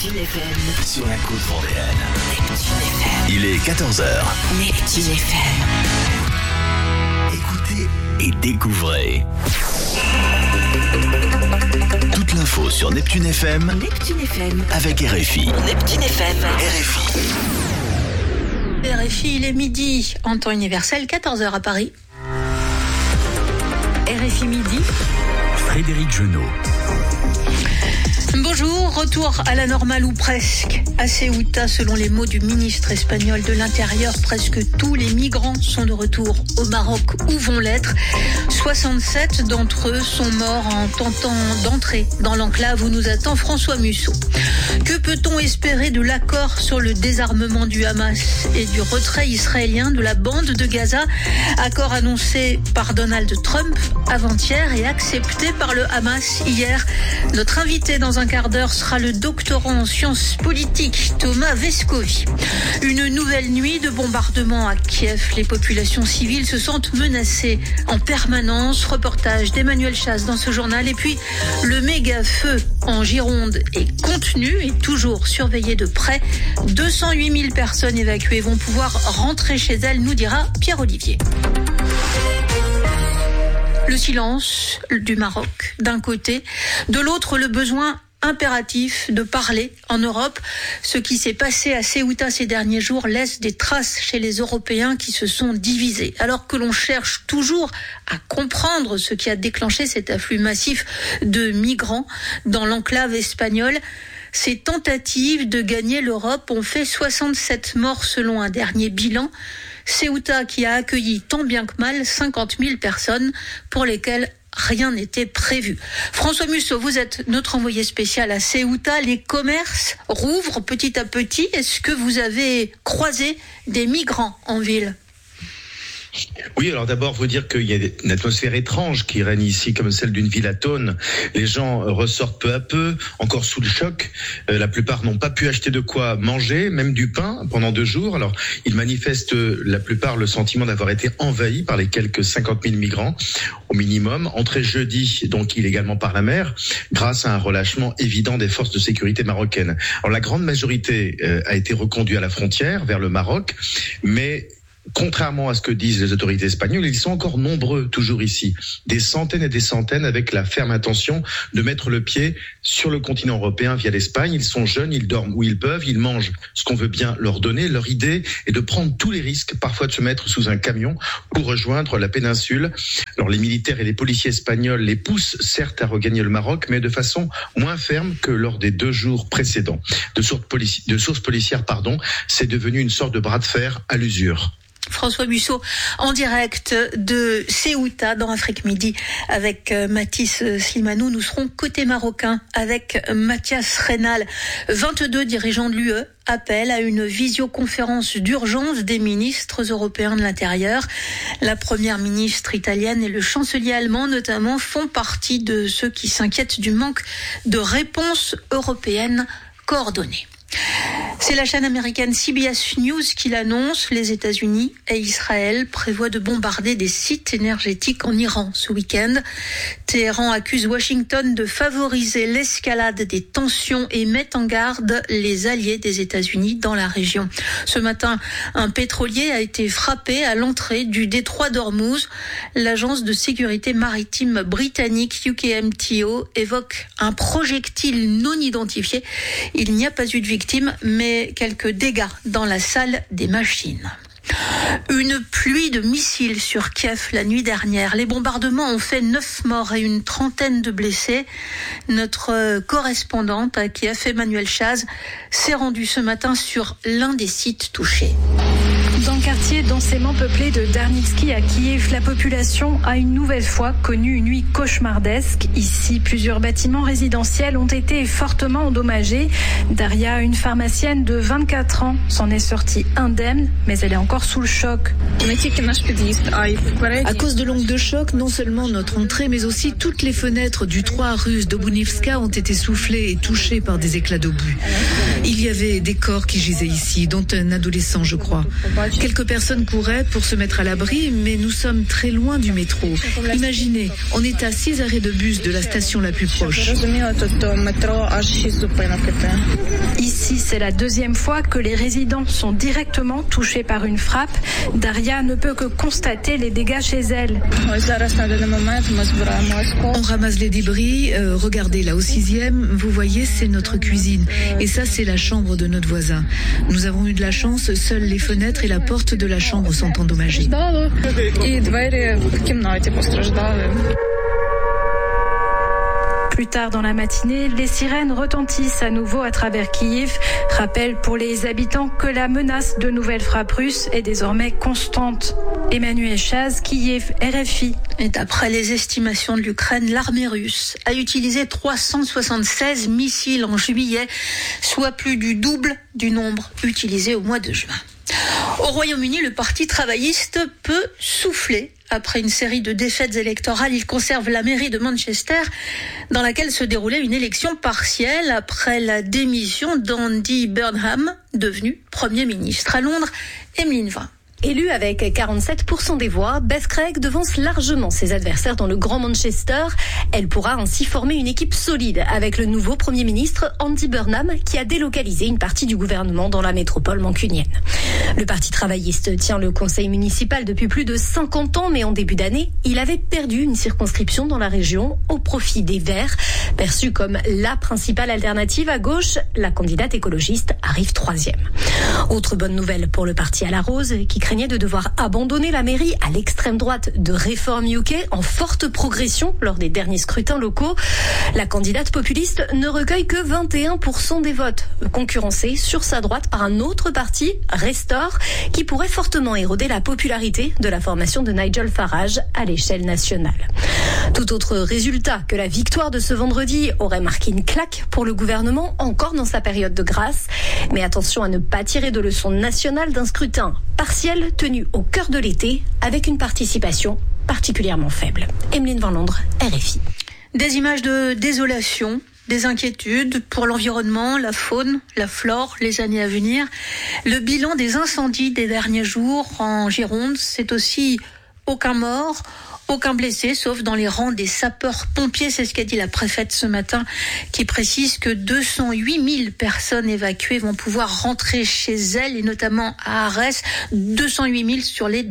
Neptune FM. Sur la côte vendéenne. Neptune FM. Il est 14h. Neptune FM. Écoutez et découvrez. Toute l'info sur Neptune FM. Neptune FM. Avec RFI. Neptune FM. RFI. RFI, il est midi en temps universel, 14h à Paris. RFI midi. Frédéric Genot. Bonjour, retour à la normale ou presque. À Ceuta, selon les mots du ministre espagnol de l'Intérieur, presque tous les migrants sont de retour au Maroc ou vont l'être. 67 d'entre eux sont morts en tentant d'entrer dans l'enclave où nous attend François Musso. Que peut-on espérer de l'accord sur le désarmement du Hamas et du retrait israélien de la bande de Gaza? Accord annoncé par Donald Trump avant-hier et accepté par le Hamas hier. Notre invité dans un quart d'heure sera le doctorant en sciences politiques Thomas Vescovi. Une nouvelle nuit de bombardements à Kiev. Les populations civiles se sentent menacées en permanence. Reportage d'Emmanuel Chasse dans ce journal. Et puis le méga feu en Gironde est contenu et toujours surveillé de près. 208 000 personnes évacuées vont pouvoir rentrer chez elles, nous dira Pierre-Olivier. Le silence du Maroc d'un côté, de l'autre le besoin impératif de parler en Europe. Ce qui s'est passé à Ceuta ces derniers jours laisse des traces chez les Européens qui se sont divisés. Alors que l'on cherche toujours à comprendre ce qui a déclenché cet afflux massif de migrants dans l'enclave espagnole, ces tentatives de gagner l'Europe ont fait 67 morts selon un dernier bilan. Ceuta qui a accueilli tant bien que mal 50 000 personnes pour lesquelles rien n'était prévu. François Musso, vous êtes notre envoyé spécial à Ceuta. Les commerces rouvrent petit à petit. Est-ce que vous avez croisé des migrants en ville ? Oui, alors d'abord, vous dire qu'il y a une atmosphère étrange qui règne ici, comme celle d'une ville atone. Les gens ressortent peu à peu, encore sous le choc. La plupart n'ont pas pu acheter de quoi manger, même du pain, pendant 2 jours. Alors, ils manifestent la plupart le sentiment d'avoir été envahis par les quelques 50 000 migrants, au minimum, entrés jeudi, donc illégalement par la mer, grâce à un relâchement évident des forces de sécurité marocaines. Alors, la grande majorité a été reconduite à la frontière, vers le Maroc, mais contrairement à ce que disent les autorités espagnoles, ils sont encore nombreux toujours ici. Des centaines et des centaines avec la ferme intention de mettre le pied sur le continent européen via l'Espagne. Ils sont jeunes, ils dorment où ils peuvent, ils mangent ce qu'on veut bien leur donner. Leur idée est de prendre tous les risques, parfois de se mettre sous un camion pour rejoindre la péninsule. Alors les militaires et les policiers espagnols les poussent certes à regagner le Maroc, mais de façon moins ferme que lors des 2 jours précédents. De sources policières, c'est devenu une sorte de bras de fer à l'usure. François Musso, en direct de Ceuta dans Afrique Midi avec Mathis Slimanou. Nous serons côté marocain avec Mathias Reynal. 22 dirigeants de l'UE appellent à une visioconférence d'urgence des ministres européens de l'Intérieur. La première ministre italienne et le chancelier allemand notamment font partie de ceux qui s'inquiètent du manque de réponses européennes coordonnées. C'est la chaîne américaine CBS News qui l'annonce. Les États-Unis et Israël prévoient de bombarder des sites énergétiques en Iran ce week-end. Téhéran accuse Washington de favoriser l'escalade des tensions et met en garde les alliés des États-Unis dans la région. Ce matin, un pétrolier a été frappé à l'entrée du détroit d'Ormuz. L'agence de sécurité maritime britannique UKMTO évoque un projectile non identifié. Il n'y a pas eu de victimes, mais quelques dégâts dans la salle des machines. Une pluie de missiles sur Kiev la nuit dernière. Les bombardements ont fait 9 morts et une trentaine de blessés. Notre correspondante à Kiev, Emmanuel Chasse, s'est rendue ce matin sur l'un des sites touchés. Dans le quartier densément peuplé de Darnitsky à Kiev, la population a une nouvelle fois connu une nuit cauchemardesque. Ici, plusieurs bâtiments résidentiels ont été fortement endommagés. Daria, une pharmacienne de 24 ans, s'en est sortie indemne, mais elle est encore sous le choc. À cause de l'onde de choc, non seulement notre entrée, mais aussi toutes les fenêtres du 3 rue Dobunivska ont été soufflées et touchées par des éclats d'obus. Il y avait des corps qui gisaient ici, dont un adolescent, je crois. Quelques Personne courait pour se mettre à l'abri, mais nous sommes très loin du métro. Imaginez, on est à 6 arrêts de bus de la station la plus proche. Ici, c'est la deuxième fois que les résidents sont directement touchés par une frappe. Daria ne peut que constater les dégâts chez elle. On ramasse les débris. Regardez, là au 6e, vous voyez, c'est notre cuisine. Et ça, c'est la chambre de notre voisin. Nous avons eu de la chance, seules les fenêtres et la porte de la chambre sont endommagées. Plus tard dans la matinée, les sirènes retentissent à nouveau à travers Kiev. Rappel pour les habitants que la menace de nouvelles frappes russes est désormais constante. Emmanuel Chaz, Kiev, RFI. Et d'après les estimations de l'Ukraine, l'armée russe a utilisé 376 missiles en juillet, soit plus du double du nombre utilisé au mois de juin. Au Royaume-Uni, le Parti travailliste peut souffler. Après une série de défaites électorales, il conserve la mairie de Manchester, dans laquelle se déroulait une élection partielle après la démission d'Andy Burnham, devenu Premier ministre. À Londres, Emeline Vin. Élue avec 47% des voix, Beth Craig devance largement ses adversaires dans le Grand Manchester. Elle pourra ainsi former une équipe solide avec le nouveau Premier ministre Andy Burnham qui a délocalisé une partie du gouvernement dans la métropole mancunienne. Le Parti travailliste tient le conseil municipal depuis plus de 50 ans, mais en début d'année, il avait perdu une circonscription dans la région au profit des Verts. Perçue comme la principale alternative à gauche, la candidate écologiste arrive 3e. Autre bonne nouvelle pour le parti à la rose qui craignait de devoir abandonner la mairie à l'extrême droite de Reform UK en forte progression lors des derniers scrutins locaux. La candidate populiste ne recueille que 21% des votes, concurrencée sur sa droite par un autre parti, Restore, qui pourrait fortement éroder la popularité de la formation de Nigel Farage à l'échelle nationale. Tout autre résultat que la victoire de ce vendredi aurait marqué une claque pour le gouvernement, encore dans sa période de grâce. Mais attention à ne pas tirer de leçons nationales d'un scrutin partiel tenu au cœur de l'été avec une participation particulièrement faible. Emeline Van Londres, RFI. Des images de désolation, des inquiétudes pour l'environnement, la faune, la flore, les années à venir. Le bilan des incendies des derniers jours en Gironde, c'est aussi aucun mort, aucun blessé, sauf dans les rangs des sapeurs-pompiers. C'est ce qu'a dit la préfète ce matin, qui précise que 208 000 personnes évacuées vont pouvoir rentrer chez elles, et notamment à Arès, 208 000 sur les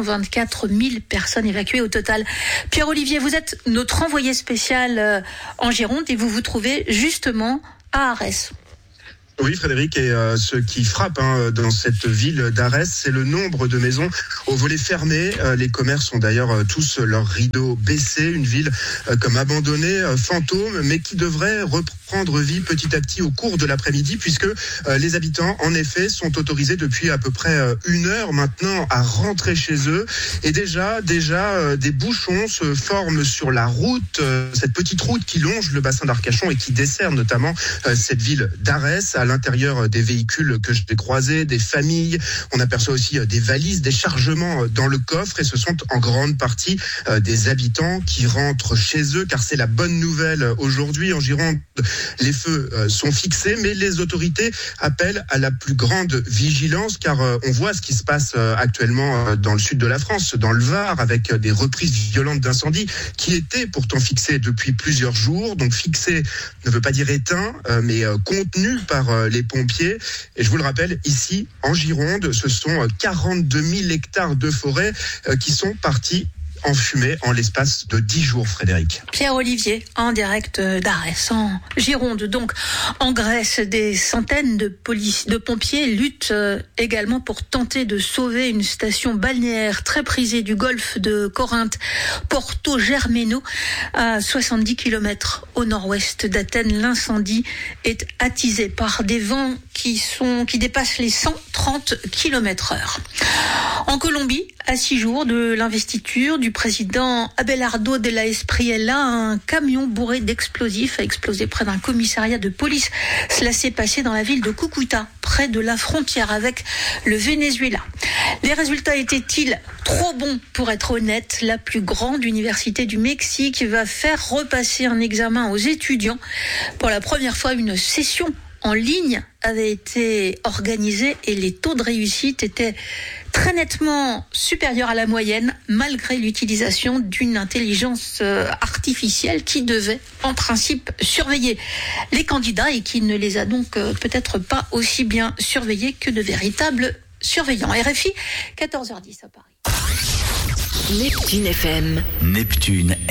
224 000 personnes évacuées au total. Pierre-Olivier, vous êtes notre envoyé spécial en Gironde et vous vous trouvez justement à Arès. Oui, Frédéric, et ce qui frappe dans cette ville d'Arès, c'est le nombre de maisons aux volets fermés. Les commerces ont d'ailleurs tous leurs rideaux baissés. Une ville comme abandonnée, fantôme, mais qui devrait reprendre vie petit à petit au cours de l'après-midi, puisque les habitants, en effet, sont autorisés depuis à peu près 1 heure maintenant à rentrer chez eux. Et déjà, des bouchons se forment sur la route, cette petite route qui longe le bassin d'Arcachon et qui dessert notamment cette ville d'Arès. À l'intérieur des véhicules que j'ai croisés, des familles, on aperçoit aussi des valises, des chargements dans le coffre, et ce sont en grande partie des habitants qui rentrent chez eux, car c'est la bonne nouvelle aujourd'hui. En Gironde, les feux sont fixés, mais les autorités appellent à la plus grande vigilance, car on voit ce qui se passe actuellement dans le sud de la France, dans le Var, avec des reprises violentes d'incendies qui étaient pourtant fixées depuis plusieurs jours. Donc fixées ne veut pas dire éteint, mais contenu par les pompiers. Et je vous le rappelle, ici, en Gironde, ce sont 42 000 hectares de forêt qui sont partis en fumée en l'espace de 10 jours, Frédéric. Pierre-Olivier, en direct d'Arès, en Gironde. Donc, en Grèce, des centaines de pompiers luttent également pour tenter de sauver une station balnéaire très prisée du golfe de Corinthe, Porto Germeno, à 70 km au nord-ouest d'Athènes. L'incendie est attisé par des vents qui dépassent les 130 km/h. En Colombie, à 6 jours de l'investiture du président Abelardo de la Espriella, un camion bourré d'explosifs a explosé près d'un commissariat de police. Cela s'est passé dans la ville de Cúcuta, près de la frontière avec le Venezuela. Les résultats étaient-ils trop bons pour être honnêtes? La plus grande université du Mexique va faire repasser un examen aux étudiants. Pour la première fois, une session en ligne avait été organisée et les taux de réussite étaient très nettement supérieure à la moyenne, malgré l'utilisation d'une intelligence artificielle qui devait, en principe, surveiller les candidats et qui ne les a donc peut-être pas aussi bien surveillés que de véritables surveillants. RFI, 14h10 à Paris. Neptune FM. Neptune